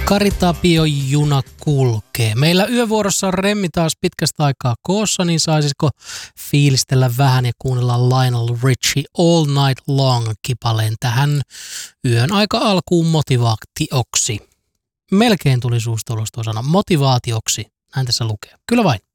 Kari Tapio juna kulkee. Meillä yövuorossa on Remmi taas pitkästä aikaa koossa, niin saisiko fiilistellä vähän ja kuunnella Lionel Richie All Night Long-kipaleen tähän yön aika alkuun motivaatioksi. Melkein tuli suusta ulos tuo sana motivaatioksi. Näin tässä lukee. Kyllä vain.